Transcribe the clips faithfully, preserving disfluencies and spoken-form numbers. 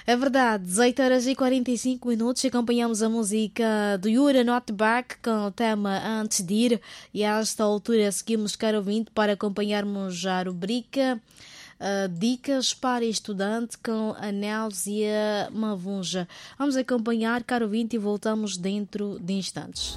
É verdade, dezoito horas e quarenta e cinco minutos, acompanhamos a música do Yura Not Back com o tema Antes de Ir, e a esta altura seguimos, caro ouvinte, para acompanharmos a rubrica uh, Dicas para Estudante com a Nélia Mavunja. Vamos acompanhar, caro ouvinte, e voltamos dentro de instantes.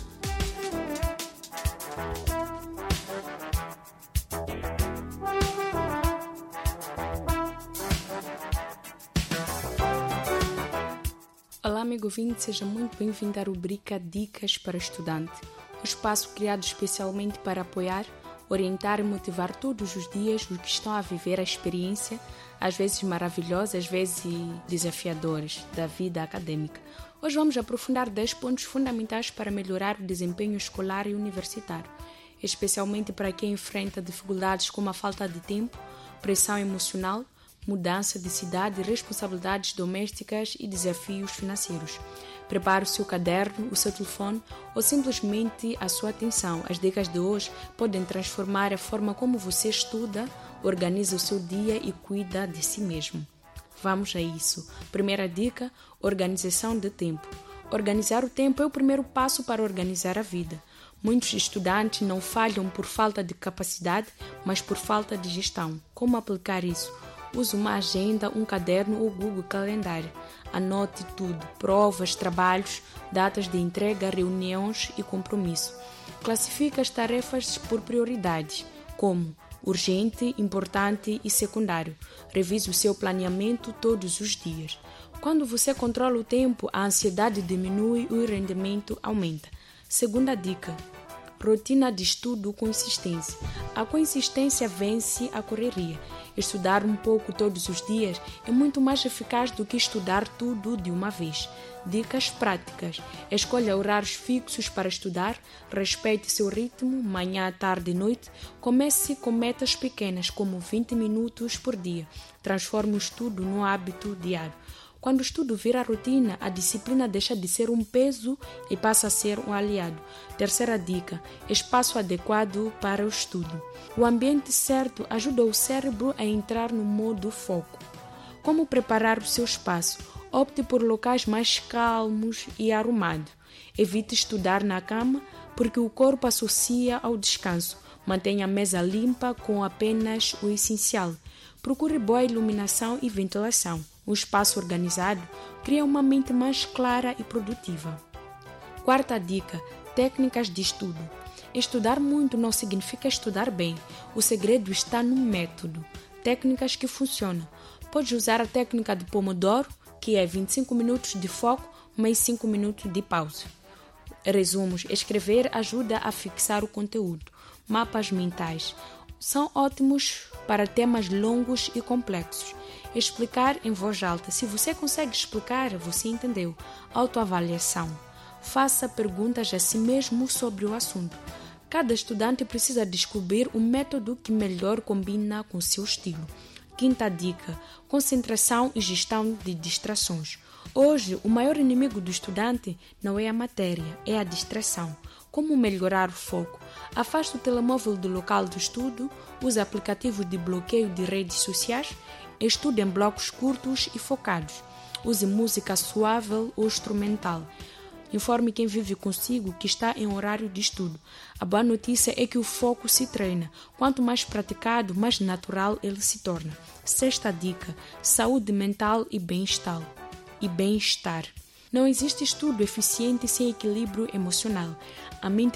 Olá, amigo ouvinte, seja muito bem-vindo à rubrica Dicas para Estudante, um espaço criado especialmente para apoiar, orientar e motivar todos os dias os que estão a viver a experiência, às vezes maravilhosa, às vezes desafiadoras, da vida acadêmica. Hoje vamos aprofundar dez pontos fundamentais para melhorar o desempenho escolar e universitário, especialmente para quem enfrenta dificuldades como a falta de tempo, pressão emocional, mudança de cidade, responsabilidades domésticas e desafios financeiros. Prepare o seu caderno, o seu telefone ou simplesmente a sua atenção. As dicas de hoje podem transformar a forma como você estuda, organiza o seu dia e cuida de si mesmo. Vamos a isso. Primeira dica: organização de tempo. Organizar o tempo é o primeiro passo para organizar a vida. Muitos estudantes não falham por falta de capacidade, mas por falta de gestão. Como aplicar isso? Use uma agenda, um caderno ou Google Calendário. Anote tudo: provas, trabalhos, datas de entrega, reuniões e compromisso. Classifique as tarefas por prioridades, como urgente, importante e secundário. Revise o seu planeamento todos os dias. Quando você controla o tempo, a ansiedade diminui e o rendimento aumenta. Segunda dica: rotina de estudo consistência. A consistência vence a correria. Estudar um pouco todos os dias é muito mais eficaz do que estudar tudo de uma vez. Dicas práticas: escolha horários fixos para estudar, respeite seu ritmo, manhã, tarde e noite. Comece com metas pequenas, como vinte minutos por dia. Transforme o estudo num hábito diário. Quando o estudo vira rotina, a disciplina deixa de ser um peso e passa a ser um aliado. Terceira dica: espaço adequado para o estudo. O ambiente certo ajuda o cérebro a entrar no modo foco. Como preparar o seu espaço? Opte por locais mais calmos e arrumados. Evite estudar na cama, porque o corpo associa ao descanso. Mantenha a mesa limpa com apenas o essencial. Procure boa iluminação e ventilação. Um espaço organizado cria uma mente mais clara e produtiva. Quarta dica: técnicas de estudo. Estudar muito não significa estudar bem. O segredo está no método. Técnicas que funcionam. Pode usar a técnica de Pomodoro, que é vinte e cinco minutos de foco, mais cinco minutos de pausa. Resumos: escrever ajuda a fixar o conteúdo. Mapas mentais são ótimos para temas longos e complexos. Explicar em voz alta. Se você consegue explicar, você entendeu. Autoavaliação. Faça perguntas a si mesmo sobre o assunto. Cada estudante precisa descobrir o método que melhor combina com seu estilo. Quinta dica: concentração e gestão de distrações. Hoje, o maior inimigo do estudante não é a matéria, é a distração. Como melhorar o foco? Afaste o telemóvel do local do estudo, use aplicativos de bloqueio de redes sociais, estude em blocos curtos e focados. Use música suave ou instrumental. Informe quem vive consigo que está em horário de estudo. A boa notícia é que o foco se treina. Quanto mais praticado, mais natural ele se torna. Sexta dica: saúde mental e bem-estar. E bem-estar. Não existe estudo eficiente sem equilíbrio emocional. A mente